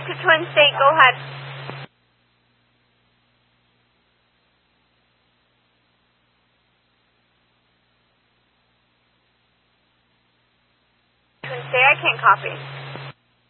connect to Twin State. Go ahead. Twin State, I can't copy.